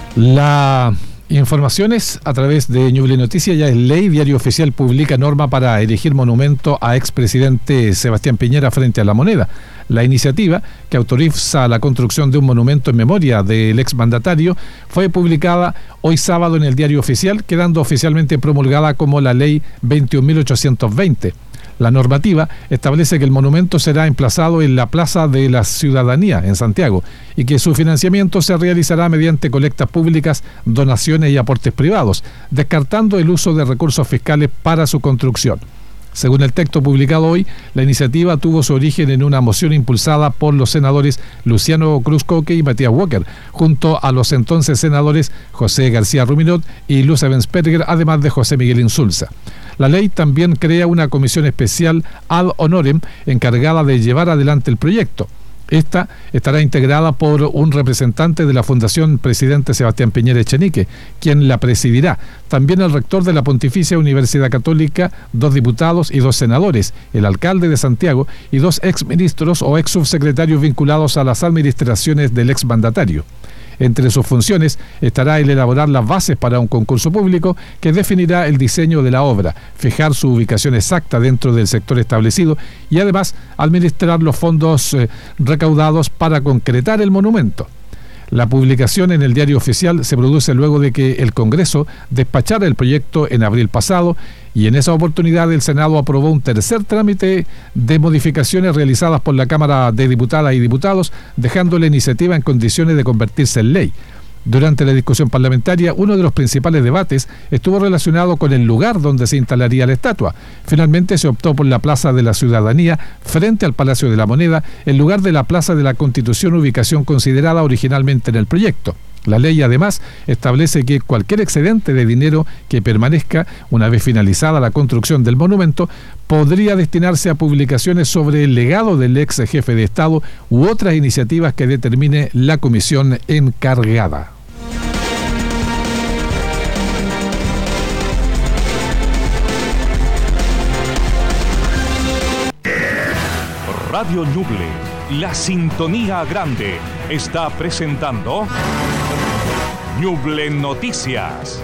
La informaciones a través de Ñuble Noticias ya es ley. Diario Oficial publica norma para erigir monumento a expresidente Sebastián Piñera frente a la Moneda. La iniciativa, que autoriza la construcción de un monumento en memoria del exmandatario, fue publicada hoy sábado en el Diario Oficial, quedando oficialmente promulgada como la Ley 21.820. La normativa establece que el monumento será emplazado en la Plaza de la Ciudadanía, en Santiago, y que su financiamiento se realizará mediante colectas públicas, donaciones y aportes privados, descartando el uso de recursos fiscales para su construcción. Según el texto publicado hoy, la iniciativa tuvo su origen en una moción impulsada por los senadores Luciano Cruz-Coke y Matías Walker, junto a los entonces senadores José García Ruminot y Luz Ebensperger, además de José Miguel Insulza. La ley también crea una comisión especial ad honorem encargada de llevar adelante el proyecto. Esta estará integrada por un representante de la Fundación Presidente Sebastián Piñera Echenique, quien la presidirá. También el rector de la Pontificia Universidad Católica, 2 diputados y 2 senadores, el alcalde de Santiago y 2 exministros o exsubsecretarios vinculados a las administraciones del exmandatario. Entre sus funciones estará el elaborar las bases para un concurso público que definirá el diseño de la obra, fijar su ubicación exacta dentro del sector establecido y además administrar los fondos recaudados para concretar el monumento. La publicación en el Diario Oficial se produce luego de que el Congreso despachara el proyecto en abril pasado y en esa oportunidad el Senado aprobó un tercer trámite de modificaciones realizadas por la Cámara de Diputadas y Diputados, dejando la iniciativa en condiciones de convertirse en ley. Durante la discusión parlamentaria, uno de los principales debates estuvo relacionado con el lugar donde se instalaría la estatua. Finalmente se optó por la Plaza de la Ciudadanía, frente al Palacio de la Moneda, en lugar de la Plaza de la Constitución, ubicación considerada originalmente en el proyecto. La ley además establece que cualquier excedente de dinero que permanezca una vez finalizada la construcción del monumento podría destinarse a publicaciones sobre el legado del ex jefe de Estado u otras iniciativas que determine la comisión encargada. Radio Ñuble, la sintonía grande, está presentando Ñuble Noticias.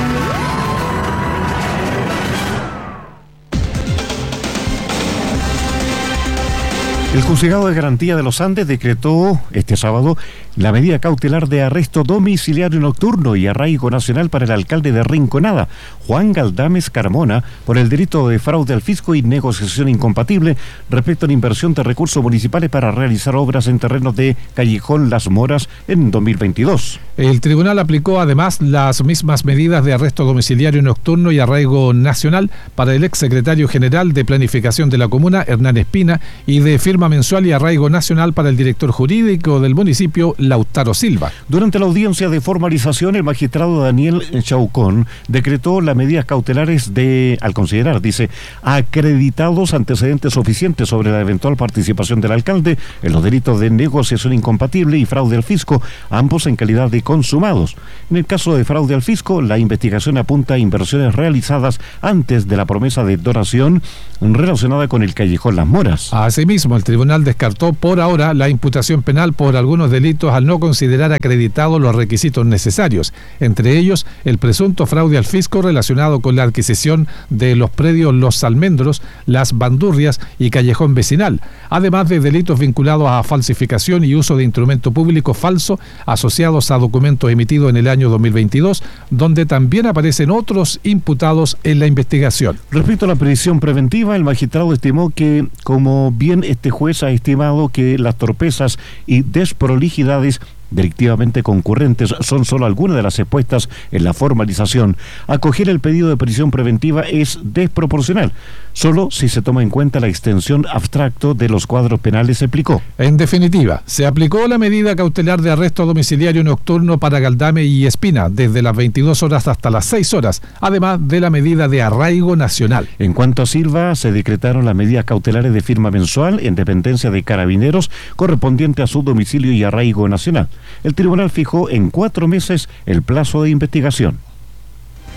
El Juzgado de Garantía de los Andes decretó este sábado la medida cautelar de arresto domiciliario nocturno y arraigo nacional para el alcalde de Rinconada, Juan Galdames Carmona, por el delito de fraude al fisco y negociación incompatible respecto a la inversión de recursos municipales para realizar obras en terrenos de Callejón Las Moras en 2022. El tribunal aplicó además las mismas medidas de arresto domiciliario nocturno y arraigo nacional para el exsecretario general de Planificación de la Comuna, Hernán Espina, y de firma mensual y arraigo nacional para el director jurídico del municipio, Lautaro Silva. Durante la audiencia de formalización, el magistrado Daniel Chaucón decretó las medidas cautelares al considerar, dice, acreditados antecedentes suficientes sobre la eventual participación del alcalde en los delitos de negociación incompatible y fraude al fisco, ambos en calidad de consumados. En el caso de fraude al fisco, la investigación apunta a inversiones realizadas antes de la promesa de donación relacionada con el Callejón Las Moras. Asimismo, el tribunal descartó por ahora la imputación penal por algunos delitos al no considerar acreditados los requisitos necesarios, entre ellos el presunto fraude al fisco relacionado con la adquisición de los predios Los Almendros, Las Bandurrias y Callejón Vecinal, además de delitos vinculados a falsificación y uso de instrumento público falso asociados a documentos emitidos en el año 2022, donde también aparecen otros imputados en la investigación. Respecto a la prisión preventiva, el magistrado estimó que, como bien este juez ha estimado que las torpezas y desprolijidades delictivamente concurrentes son solo algunas de las expuestas en la formalización, acoger el pedido de prisión preventiva es desproporcional, solo si se toma en cuenta la extensión abstracto de los cuadros penales, se aplicó. En definitiva, se aplicó la medida cautelar de arresto domiciliario nocturno para Galdame y Espina, desde las 22 horas hasta las 6 horas, además de la medida de arraigo nacional. En cuanto a Silva, se decretaron las medidas cautelares de firma mensual en dependencia de Carabineros correspondiente a su domicilio y arraigo nacional. El tribunal fijó en 4 meses el plazo de investigación.